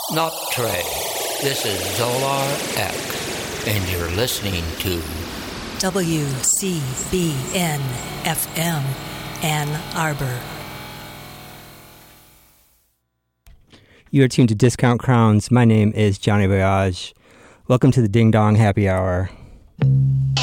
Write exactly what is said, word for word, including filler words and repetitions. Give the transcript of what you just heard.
Not Trey. This is Zolar X, and you're listening to W C B N F M, Ann Arbor. You are tuned to Discount Crowns. My name is Johnny Voyage. Welcome to the Ding Dong Happy Hour.